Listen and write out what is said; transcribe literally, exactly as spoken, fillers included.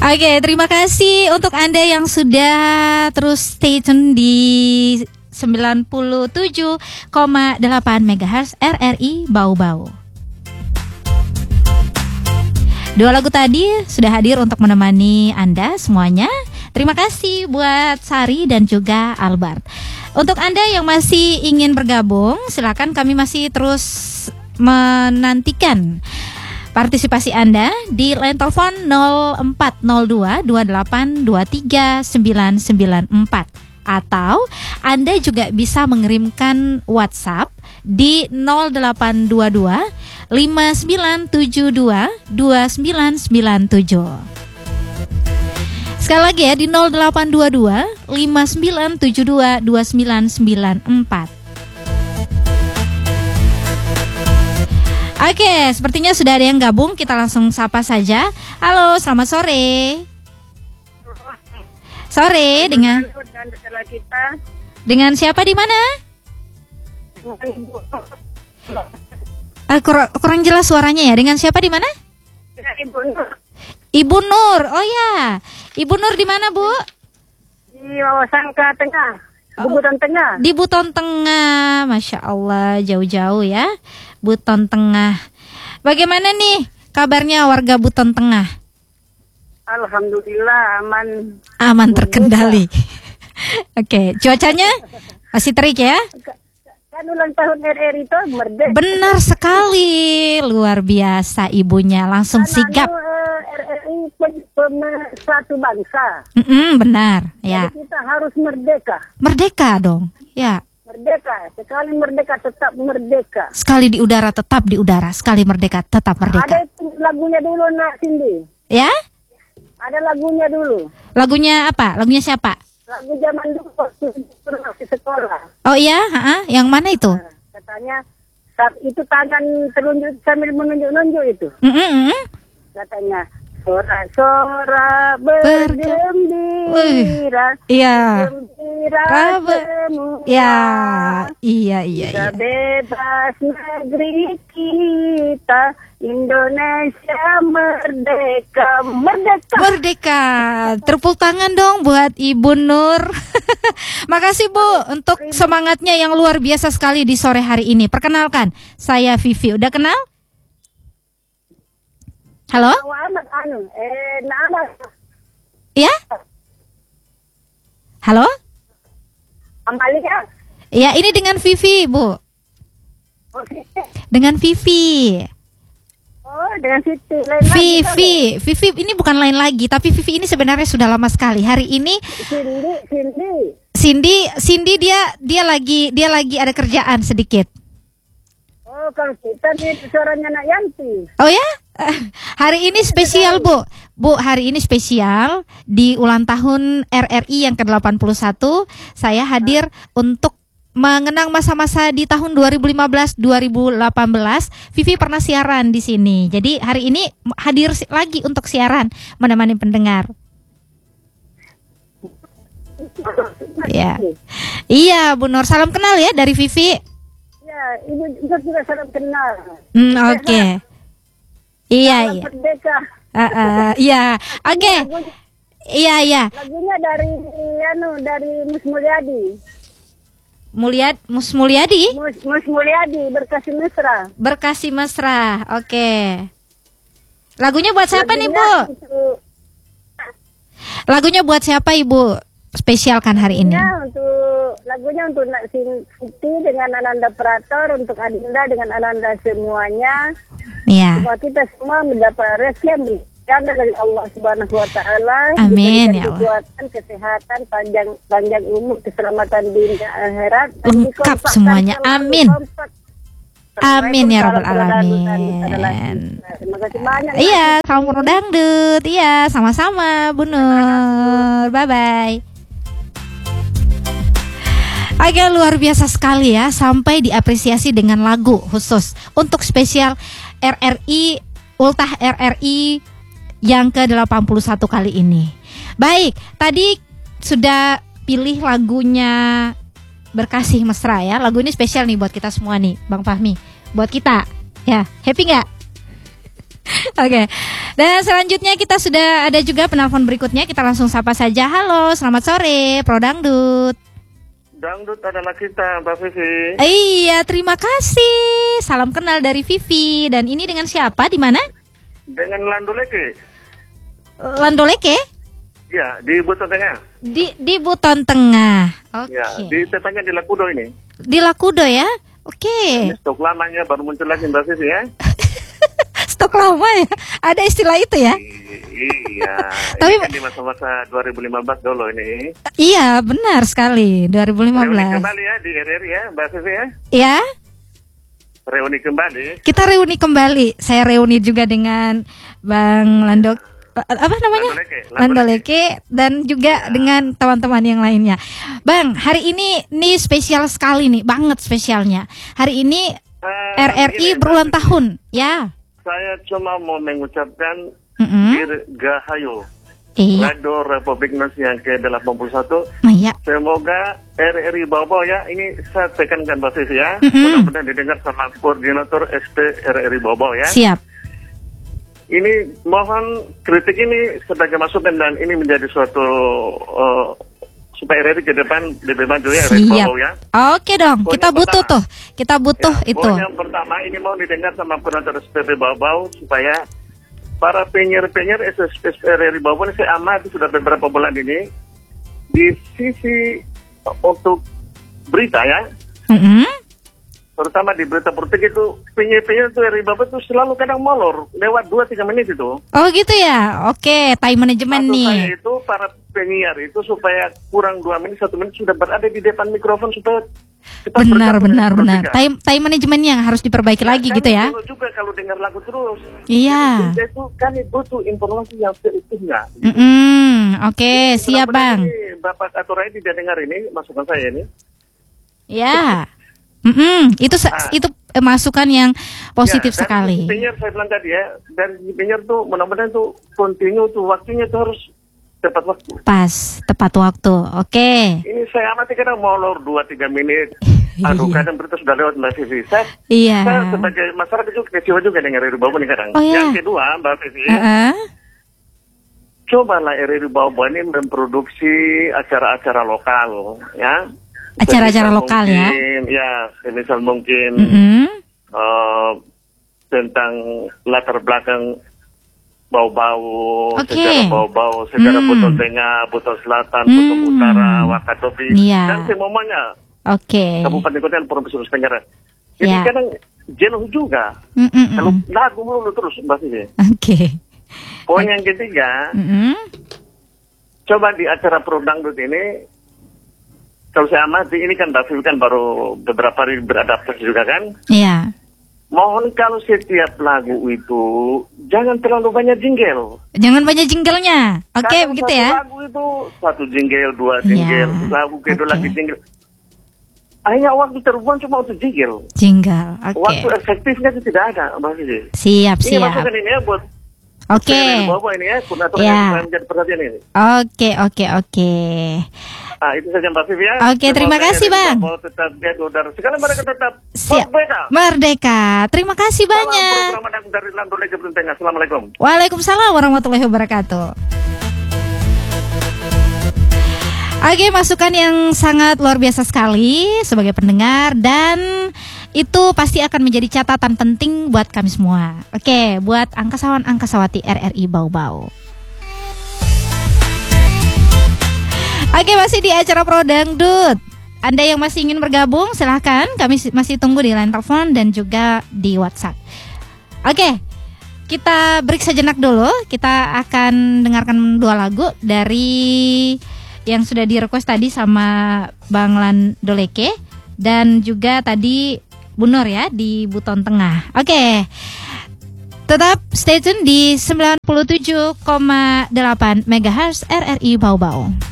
Oke, terima kasih untuk Anda yang sudah terus stay tune di sembilan puluh tujuh koma delapan megahertz R R I Bau-Bau. Dua lagu tadi sudah hadir untuk menemani Anda semuanya. Terima kasih buat Sari dan juga Albert. Untuk Anda yang masih ingin bergabung, silakan, kami masih terus menantikan partisipasi Anda di line telepon nol empat nol dua dua delapan dua tiga sembilan sembilan empat, atau Anda juga bisa mengirimkan WhatsApp di nol delapan dua dua lima sembilan tujuh dua dua sembilan sembilan tujuh. Sekali lagi ya, di nol delapan dua dua lima sembilan tujuh dua dua sembilan sembilan empat. Oke, sepertinya sudah ada yang gabung. Kita langsung sapa saja. Halo, selamat sore. Sore dengan dengan siapa di mana? Uh, kur- kurang jelas suaranya ya. Dengan siapa di mana? Ibu Nur. Ibu Nur. Oh ya. Ibu Nur di mana, Bu? Di Wawasangka Tengah. Buton Tengah. Di Buton Tengah. Masya Allah, jauh-jauh ya. Buton Tengah. Bagaimana nih kabarnya warga Buton Tengah? Alhamdulillah aman. Aman terkendali. Oke, cuacanya masih terik ya? Kan ulang tahun R R I itu merdeka. Benar sekali, luar biasa ibunya, langsung Kan sigap. anu, eh, R R I pem- pem- suatu bangsa. Mm-mm, benar, ya. Jadi kita harus merdeka. Merdeka dong, ya. Merdeka. Sekali merdeka tetap merdeka. Sekali di udara tetap di udara, sekali merdeka tetap Ada merdeka. itu lagunya dulu nak Cindy. Ya? Ada lagunya dulu. Lagunya apa? Lagunya siapa? Lagu zaman dulu waktu masih sekolah. Oh iya, ha-ha. Yang mana itu? Nah, katanya saat itu tangan telunjuk sambil menunjuk-nunjuk itu. Mm-mm. Katanya sora-sora Berge- bergembira, Iya. gembira Rabe- semua. Ya, iya iya Kita iya. bebas negeri kita, Indonesia merdeka, merdeka. Merdeka. Tepuk tangan dong buat Ibu Nur. Makasih Bu untuk semangatnya yang luar biasa sekali di sore hari ini. Perkenalkan, saya Vivi. Udah kenal? Halo? Anak anu, eh, nama Iya? Halo? Amalia. Iya, ini dengan Vivi, Bu. Oke. Dengan Vivi. Oh, dengan Siti. Lain lagi, Vivi, Vivi ini bukan lain lagi, tapi Vivi ini sebenarnya sudah lama sekali. Hari ini Cindy, Cindy. Cindy, Cindy dia dia lagi dia lagi ada kerjaan sedikit. Oh, kalau kita nih suaranya Nak Yanti. Oh ya? Hari ini spesial, Bu. Bu, hari ini spesial di ulang tahun R R I yang ke delapan puluh satu. Saya hadir untuk mengenang masa-masa di tahun dua ribu lima belas dua ribu delapan belas. Vivi pernah siaran di sini. Jadi hari ini hadir lagi untuk siaran menemani pendengar. Ya. Iya, Bu Nur. Salam kenal ya dari Vivi. Ya, ibu ibu juga salam kenal. Hmm, oke. Okay. Iya, Salam iya. Merdeka. Uh, uh, iya. Oke. Okay. Lagunya, Iya, iya. lagunya dari anu dari Mus Mulyadi. Mulyad Mus Mulyadi, Mus, Mus Mulyadi Berkasih Mesra. Berkasih Mesra. Oke. Lagunya buat siapa nih, Bu? Lagunya untuk- Lagunya buat siapa, Ibu? Spesialkan hari ini. Ya, untuk lagunya untuk Nak Siti dengan Ananda Prator, untuk Adinda dengan Ananda semuanya. Iya. Semua kita semua mendapat rezeki yang diberikan dari Allah Subhanahu Wa Taala. Amin, Diberikan ya Allah. kekuatan, kesehatan, panjang panjang umur, keselamatan dunia akhirat. Dan Lengkap dikompakkan semuanya. selalu Amin. kompak. Amin ya Rabbal Assalamualaikum Alamin. warahmatullahi wabarakatuh. Terima kasih banyak. Iya, salam Purno Dangdut. Iya, sama-sama, Bu Nur. Bye-bye. Agak luar biasa sekali ya, sampai diapresiasi dengan lagu khusus untuk spesial R R I, ultah R R I yang ke delapan puluh satu kali ini. Baik, tadi sudah pilih lagunya Berkasih Mesra ya. Lagu ini spesial nih buat kita semua nih, Bang Fahmi. Buat kita, ya, happy nggak? Oke. Dan selanjutnya kita sudah ada juga penelpon berikutnya. Kita langsung sapa saja. Halo, selamat sore, Pro Dangdut. Dangdut adalah kita, Mbak Vivi. Iya, terima kasih. Salam kenal dari Vivi. Dan ini dengan siapa? Di mana? Dengan Landoleke. Landoleke? Ya, di Buton Tengah. Di di Buton Tengah. Oke. Ya, di tepatnya di Lakudo ini. Di Lakudo ya? Oke. Ini stok lamanya baru muncul lagi, Mbak Vivi ya. Stok lama ya? Ada istilah itu ya? I- iya. Tapi- ini kan di masa-masa dua ribu lima belas dulu ini. Iya, benar sekali. dua ribu lima Reuni belas. kembali ya di R R I ya, Mbak Vivi ya. Ya, Reuni kembali. kita reuni kembali. Saya reuni juga dengan Bang Landok apa namanya? Landoleke. Landoleke dan juga dengan teman-teman yang lainnya. Bang, hari ini nih spesial sekali nih, banget spesialnya. Hari ini Eh, R R I begini, berulang Mbak Vivi. tahun, ya. Saya cuma mau mengucapkan Mm-mm. Dirgahayu. Iya, Radio Republik Indonesia yang ke delapan puluh satu. nah, ya. Semoga R R I Bawah ya, ini saya tekankan Mbak Vivi ya, Mm-mm. mudah-mudahan didengar sama koordinator S P R R I Bawah ya. Siap. Ini mohon kritik ini sebagai masukan dan ini menjadi suatu uh, supaya R R I ke depan lebih maju ya, R R I Siap. Bawah ya. Oke dong, Poin kita yang butuh pertama. tuh. Kita butuh Ya, itu. poin yang pertama ini mau didengar sama koordinator S P R R I Bawah supaya para penyiar-penyiar S P R R I Bawah ini saya amati sudah beberapa bulan ini di sisi untuk berita ya. Mm-mm. Terutama di berita politik itu penyiar-penyiar itu R R I Bawah itu selalu kadang molor lewat dua tiga menit itu. Oh gitu ya. Oke, time management Maksud saya nih. itu para penyiar itu supaya kurang dua menit satu menit sudah berada di depan mikrofon supaya kita Benar, bergabung benar, dengan benar. politika. Time time management yang harus diperbaiki lagi Kami gitu ya. perlu juga kalau dengar lagu terus. Iya. Jadi itu kami butuh informasi yang seutuhnya. Mm-mm. Oke, siap Mudah-mudahan Bang. ini Bapak Aturai tidak dengar ini masukan saya ini. Ya. Mm-mm. Itu se- Ah. itu eh, masukan yang positif Ya, dan sekali. Penyiar saya bilang tadi ya, dari penyiar tuh mudah-mudahan tuh continue tuh waktunya tuh harus tepat waktu. Pas, tepat waktu. Oke. Ini saya amati kadang molor dua tiga menit. Aduh, Iya. kadang berita sudah lewat Mbak Vivi. Saya, Iya. saya sebagai masyarakat juga kecewa juga dengan R R I Bawah ini kadang. Oh, iya. Yang kedua, Mbak Vivi, Heeh. cobalah R R I Bawah ini memproduksi acara-acara lokal, ya. Acara-acara Semisal lokal, ya. mungkin, ya. Semisal mungkin Mm-mm. eh, tentang latar belakang bau-bau, Oke. sejarah bau-bau, sejarah Hmm. Buton Tengah, Buton Selatan, Hmm. Buton Utara, Wakatobi, Iya. dan semuanya Oke. Kabupaten Kota dan Provinsi Sulawesi Tenggara. Jadi Ya. kadang jenuh juga. Mm-mm-mm. Kalau lagu mulu terus, Mbak Sisi. Oke. Poin yang ketiga, Mm-mm. coba di acara Pro Dangdut ini, kalau saya amati, ini kan Mbak Vivi kan baru beberapa hari beradaptasi juga kan. Iya. Mohon kalau setiap lagu itu jangan terlalu banyak jingle. Jangan banyak jinglenya. Oke, Kadang begitu satu ya. lagu itu satu jingle, dua Iya. jingle, lagu kedua Oke. lagi jingle. Akhirnya waktu terbuang cuma untuk jingle. Jingle. Oke. Waktu efektifnya itu tidak ada, Mbak Sisi. Siap, Ini siap. masukan ini ya buat Oke. Dari bawah ini ya, koordinator Ya. yang menjadi perhatian ini. Oke, oke, oke. Ah, itu saja Mbak Vivi ya. Oke, terima Semoga kasih, R R I Bang. Bawah tetap jago dan segala mereka tetap Siap. merdeka. Merdeka. Terima kasih Salam banyak. program Anak dari Landoleke Buton Tengah. Assalamualaikum. Waalaikumsalam warahmatullahi wabarakatuh. Oke, masukan yang sangat luar biasa sekali sebagai pendengar dan itu pasti akan menjadi catatan penting buat kami semua. Oke, buat angkasawan angkasawati R R I Bau-Bau. Oke, masih di acara Pro Dangdut. Anda yang masih ingin bergabung, silahkan. Kami masih tunggu di line telepon dan juga di WhatsApp. Oke, kita break sejenak dulu. Kita akan dengarkan dua lagu dari yang sudah di-request tadi sama Bang Landoleke dan juga tadi Bu Nur ya di Buton Tengah. Oke. Tetap stay tune di sembilan puluh tujuh koma delapan megahertz R R I Bau-Bau.